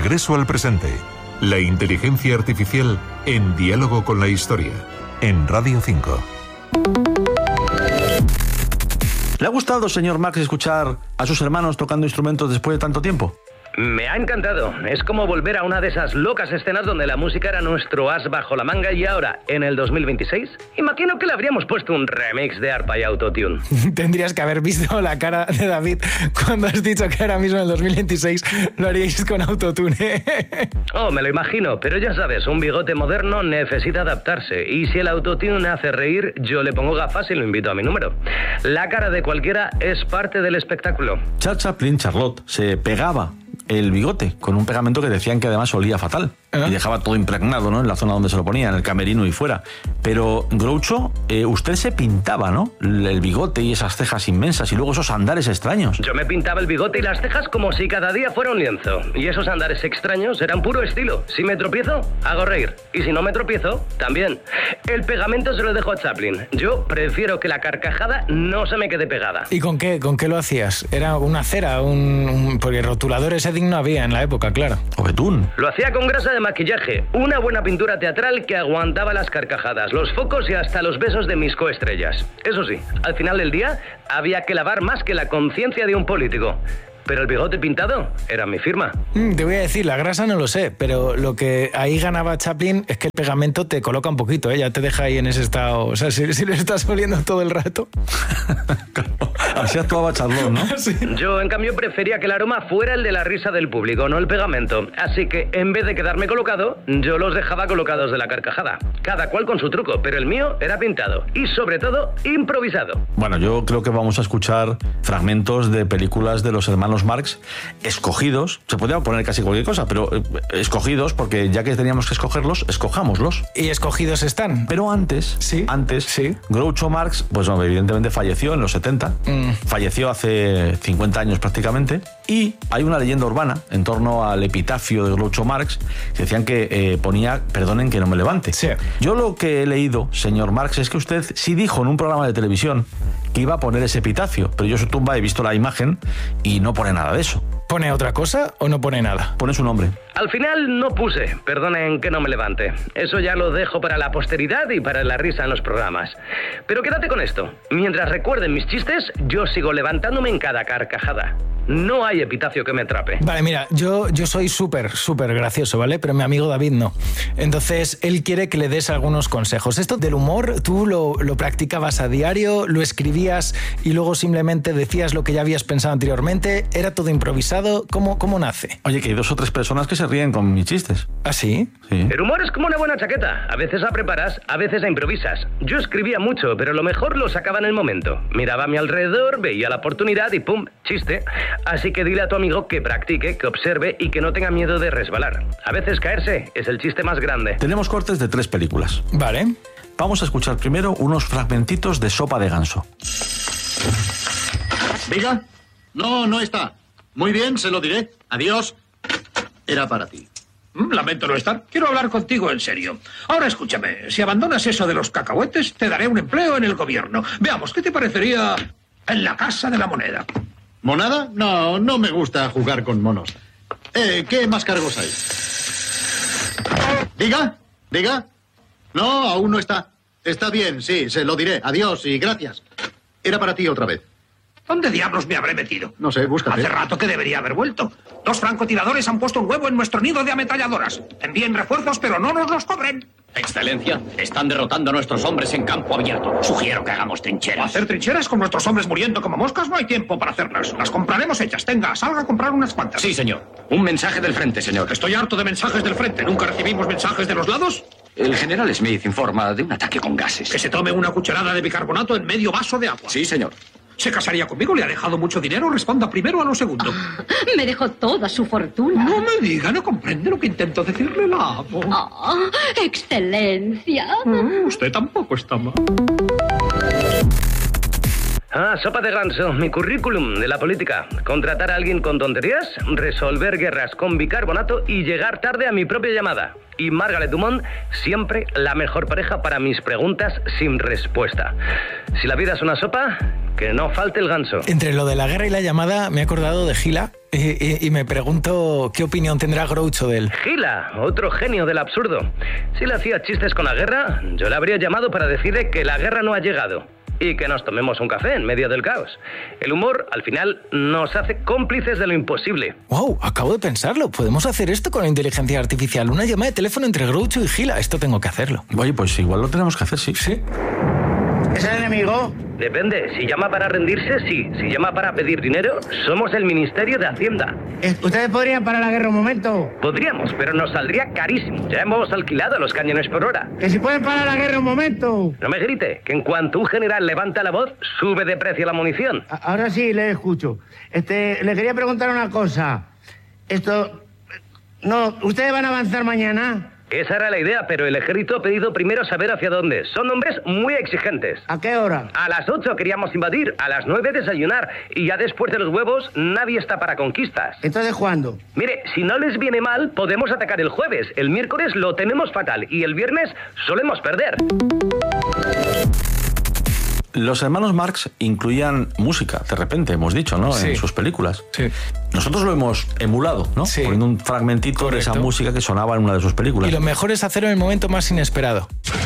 Regreso al presente. La inteligencia artificial en diálogo con la historia. En Radio 5. ¿Le ha gustado, señor Marx, escuchar a sus hermanos tocando instrumentos después de tanto tiempo? Me ha encantado. Es como volver a una de esas locas escenas donde la música era nuestro as bajo la manga y ahora, en el 2026, imagino que le habríamos puesto un remix de arpa y autotune. Tendrías que haber visto la cara de David cuando has dicho que ahora mismo en el 2026 lo haríais con autotune. Oh, me lo imagino, pero ya sabes, un bigote moderno necesita adaptarse y si el autotune hace reír, yo le pongo gafas y lo invito a mi número. La cara de cualquiera es parte del espectáculo. Charles Chaplin, Charlotte, se pegaba el bigote con un pegamento que decían que además olía fatal y dejaba todo impregnado, ¿no?, en la zona donde se lo ponía, en el camerino y fuera. Pero Groucho, usted se pintaba, ¿no?, el bigote y esas cejas inmensas y luego esos andares extraños. Yo me pintaba el bigote y las cejas como si cada día fuera un lienzo. Y esos andares extraños eran puro estilo. Si me tropiezo, hago reír. Y si no me tropiezo, también. El pegamento se lo dejo a Chaplin. Yo prefiero que la carcajada no se me quede pegada. ¿Y con qué lo hacías? ¿Era una cera? Porque rotuladores Edding no había en la época, claro. O betún. Lo hacía con grasa de maquillaje, una buena pintura teatral que aguantaba las carcajadas, los focos y hasta los besos de mis coestrellas. Eso sí, al final del día había que lavar más que la conciencia de un político. Pero el bigote pintado era mi firma. Te voy a decir, la grasa no lo sé, pero lo que ahí ganaba Chaplin es que el pegamento te coloca un poquito, ¿eh? Ya te deja ahí en ese estado. O sea, si lo estás oliendo todo el rato. Claro, así actuaba Charlotte, ¿no? Sí. Yo, en cambio, prefería que el aroma fuera el de la risa del público, no el pegamento. Así que, en vez de quedarme colocado, yo los dejaba colocados de la carcajada. Cada cual con su truco, pero el mío era pintado. Y, sobre todo, improvisado. Bueno, yo creo que vamos a escuchar fragmentos de películas de los hermanos Marx, escogidos, se podía poner casi cualquier cosa, pero escogidos, porque ya que teníamos que escogerlos, escojámoslos. Y escogidos están. Pero antes, sí. Groucho Marx, pues no, evidentemente falleció en los 70, falleció hace 50 años prácticamente, y hay una leyenda urbana en torno al epitafio de Groucho Marx, que decían que ponía, perdonen que no me levante. Sí. Yo lo que he leído, señor Marx, es que usted sí dijo en un programa de televisión que iba a poner ese epitafio, pero yo en su tumba he visto la imagen y no pone nada de eso. ¿Pone otra cosa o no pone nada? Pone su nombre. Al final no puse, perdonen que no me levante. Eso ya lo dejo para la posteridad y para la risa en los programas. Pero quédate con esto. Mientras recuerden mis chistes, yo sigo levantándome en cada carcajada. No hay epitafio que me atrape. Vale, mira, yo soy súper gracioso, ¿vale? Pero mi amigo David no. Entonces, él quiere que le des algunos consejos. Esto del humor, ¿tú lo practicabas a diario? ¿Lo escribías y luego simplemente decías lo que ya habías pensado anteriormente? ¿Era todo improvisado? ¿Cómo nace? Oye, que hay 2 o 3 personas que se ríen con mis chistes. ¿Ah, sí? Sí. El humor es como una buena chaqueta. A veces la preparas, a veces la improvisas. Yo escribía mucho, pero lo mejor lo sacaba en el momento. Miraba a mi alrededor, veía la oportunidad y ¡pum! Chiste. Así que dile a tu amigo que practique, que observe y que no tenga miedo de resbalar. A veces caerse es el chiste más grande. Tenemos cortes de 3 películas. Vale. Vamos a escuchar primero unos fragmentitos de Sopa de ganso. ¿Diga? No está. Muy bien, se lo diré. Adiós. Era para ti. Lamento no estar. Quiero hablar contigo en serio. Ahora escúchame. Si abandonas eso de los cacahuetes, te daré un empleo en el gobierno. Veamos, ¿qué te parecería en la Casa de la Moneda? ¿Monada? No me gusta jugar con monos. ¿Qué más cargos hay? ¿Diga? No, aún no está. Está bien, sí, se lo diré. Adiós y gracias. Era para ti otra vez. ¿Dónde diablos me habré metido? No sé, búscate. Hace rato que debería haber vuelto. 2 francotiradores han puesto un huevo en nuestro nido de ametralladoras. Envíen refuerzos, pero no nos los cobren. Excelencia, están derrotando a nuestros hombres en campo abierto. Sugiero que hagamos trincheras. ¿Hacer trincheras con nuestros hombres muriendo como moscas? No hay tiempo para hacerlas. Las compraremos hechas. Tenga, salga a comprar unas cuantas. Sí, señor. Un mensaje del frente, señor. Estoy harto de mensajes del frente. ¿Nunca recibimos mensajes de los lados? El general Smith informa de un ataque con gases. Que se tome una cucharada de bicarbonato en medio vaso de agua. Sí, señor. ¿Se casaría conmigo? ¿Le ha dejado mucho dinero? Responda primero a lo segundo. Me dejó toda su fortuna. No me diga, no comprende lo que intento decirle, la amo. Excelencia. Usted tampoco está mal. Sopa de ganso, mi currículum de la política. Contratar a alguien con tonterías, resolver guerras con bicarbonato y llegar tarde a mi propia llamada. Y Margaret Dumont, siempre la mejor pareja para mis preguntas sin respuesta. Si la vida es una sopa, que no falte el ganso. Entre lo de la guerra y la llamada me he acordado de Gila, Y me pregunto qué opinión tendrá Groucho de él. Gila, otro genio del absurdo. Si le hacía chistes con la guerra, yo le habría llamado para decirle que la guerra no ha llegado y que nos tomemos un café en medio del caos. El humor, al final, nos hace cómplices de lo imposible. ¡Wow! Acabo de pensarlo. Podemos hacer esto con la inteligencia artificial. Una llamada de teléfono entre Groucho y Gila. Esto tengo que hacerlo. Oye, pues igual lo tenemos que hacer, sí. ¿Sí? ¿Es el enemigo? Depende. Si llama para rendirse, sí. Si llama para pedir dinero, somos el Ministerio de Hacienda. ¿Ustedes podrían parar la guerra un momento? Podríamos, pero nos saldría carísimo. Ya hemos alquilado los cañones por hora. ¿Que si pueden parar la guerra un momento? No me grite, que en cuanto un general levanta la voz, sube de precio la munición. Ahora sí, le escucho. Le quería preguntar una cosa. ¿Ustedes van a avanzar mañana? Esa era la idea, pero el ejército ha pedido primero saber hacia dónde. Son hombres muy exigentes. ¿A qué hora? A las 8 queríamos invadir, a las 9 desayunar, y ya después de los huevos nadie está para conquistas. ¿Entonces cuándo? Mire, si no les viene mal, podemos atacar el jueves. El miércoles lo tenemos fatal y el viernes solemos perder. Los hermanos Marx incluían música, de repente, hemos dicho, ¿no? Sí. En sus películas. Sí. Nosotros lo hemos emulado, ¿no? Sí. Poniendo un fragmentito de esa música que sonaba en una de sus películas. Y lo mejor es hacerlo en el momento más inesperado.